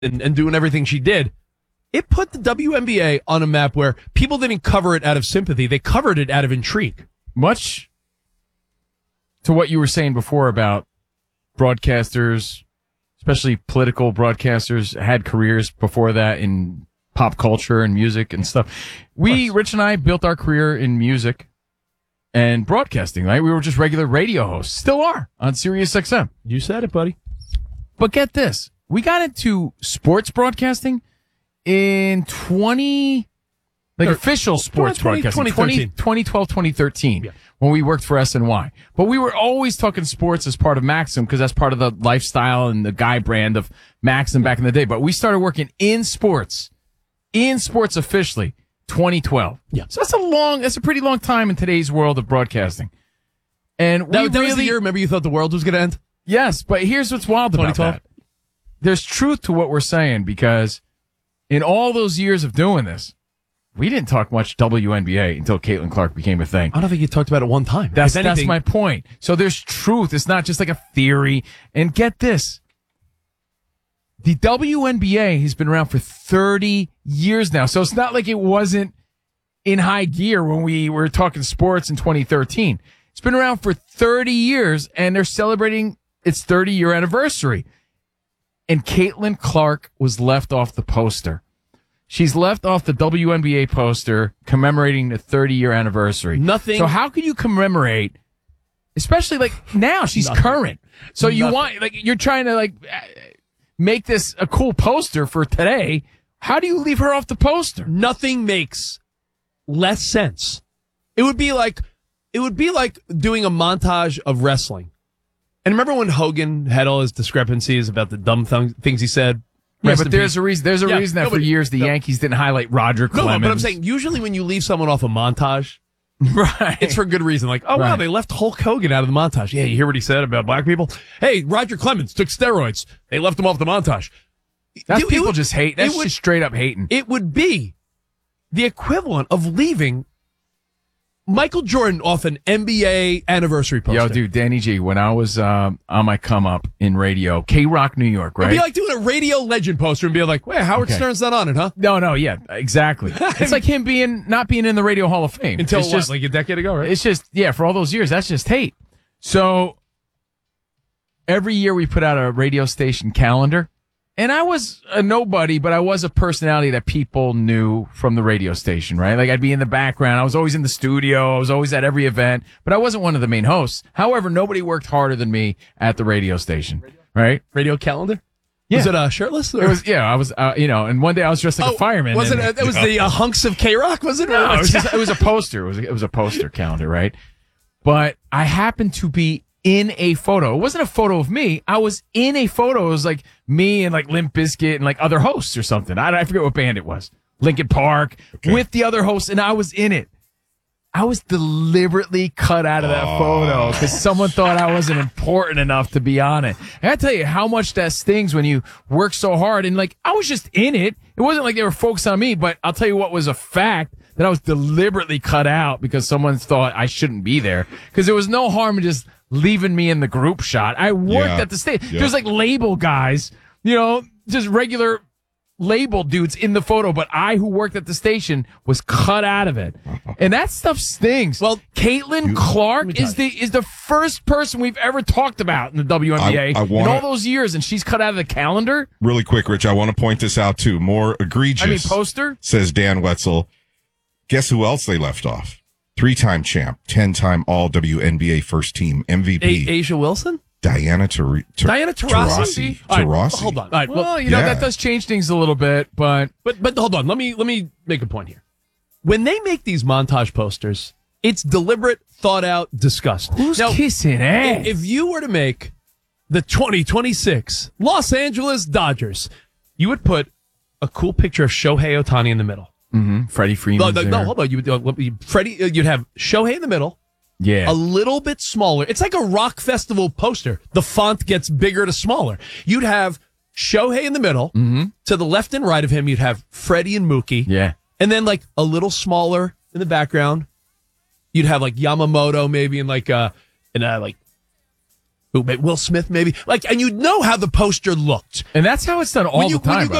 and doing everything she did, it put the WNBA on a map where people didn't cover it out of sympathy. They covered it out of intrigue. Much to what you were saying before about broadcasters, especially political broadcasters, had careers before that in pop culture and music and stuff. Rich and I built our career in music and broadcasting, right? We were just regular radio hosts. Still are on Sirius XM. You said it, buddy. But get this. We got into sports broadcasting in official sports broadcasting, 2012, 2013, when we worked for SNY. But we were always talking sports as part of Maxim because that's part of the lifestyle and the guy brand of Maxim back in the day. But we started working in sports officially, 2012. Yeah. So that's a pretty long time in today's world of broadcasting. And that was the year, remember, you thought the world was going to end? Yes, but here's what's wild about that. There's truth to what we're saying because in all those years of doing this, we didn't talk much WNBA until Caitlin Clark became a thing. I don't think you talked about it one time. That's my point. So there's truth. It's not just like a theory. And get this. The WNBA has been around for 30 years now. So it's not like it wasn't in high gear when we were talking sports in 2013. It's been around for 30 years, and they're celebrating its 30-year anniversary. And Caitlin Clark was left off the poster. She's left off the WNBA poster commemorating the 30-year anniversary. Nothing. So how can you commemorate, especially like now she's current. So you're trying to make this a cool poster for today. How do you leave her off the poster? Nothing makes less sense. It would be like doing a montage of wrestling. And remember when Hogan had all his discrepancies about the dumb things he said? Yeah, but there's a reason. There's a reason that for years the Yankees didn't highlight Roger Clemens. No, but I'm saying usually when you leave someone off a montage, right, it's for good reason. Like, wow, they left Hulk Hogan out of the montage. Yeah, you hear what he said about black people? Hey, Roger Clemens took steroids. They left him off the montage. That's people just hate. That's just straight up hating. It would be the equivalent of leaving Michael Jordan off an NBA anniversary poster. Yo, dude, Danny G, when I was on my come up in radio, K-Rock, New York, right? It'd be like doing a radio legend poster and be like, wait, Howard Stern's not on it, huh? No, yeah, exactly. It's like him not being in the Radio Hall of Fame. Until like a decade ago, right? It's just, for all those years, that's just hate. So every year we put out a radio station calendar. And I was a nobody, but I was a personality that people knew from the radio station, right? Like I'd be in the background. I was always in the studio. I was always at every event, but I wasn't one of the main hosts. However, nobody worked harder than me at the radio station, right? Radio calendar? Yeah. Was it shirtless? Or? It was, I was, and one day I was dressed like a fireman. Was it was the hunks of K-Rock, was it? No, it was a poster. It was a poster calendar, right? But I happened to be in a photo. It wasn't a photo of me. I was in a photo. It was like me and like Limp Bizkit and like other hosts or something. I forget what band it was. Linkin Park with the other hosts, and I was in it. I was deliberately cut out of that photo because someone thought I wasn't important enough to be on it. I gotta tell you how much that stings when you work so hard. And like, I was just in it. It wasn't like they were focused on me, but I'll tell you what was a fact, that I was deliberately cut out because someone thought I shouldn't be there. Because there was no harm in just leaving me in the group shot. I worked at the stage. Yeah. There's like label guys, just regular label dudes in the photo, but I, who worked at the station, was cut out of it. And that stuff stings. Well, Caitlin Clark is the first person we've ever talked about in the WNBA in all those years, and she's cut out of the calendar. Really quick, Rich, I want to point this out too. More egregious. Poster? Says Dan Wetzel. Guess who else they left off? 3-time champ, 10-time all WNBA first team MVP. Asia Wilson? Diana Taurasi? Taurasi. Hold on. All right, well, that does change things a little bit, but hold on. Let me make a point here. When they make these montage posters, it's deliberate, thought out, discussed. Who's kissing ass? If you were to make the 2026 Los Angeles Dodgers, you would put a cool picture of Shohei Ohtani in the middle. Mm-hmm. Freddie Freeman. No, hold on. You'd have Shohei in the middle. Yeah. A little bit smaller. It's like a rock festival poster. The font gets bigger to smaller. You'd have Shohei in the middle. Mm-hmm. To the left and right of him, you'd have Freddie and Mookie. Yeah. And then like a little smaller in the background, you'd have like Yamamoto maybe in like Will Smith maybe? Like, and you'd know how the poster looked. And that's how it's done all the time. When you by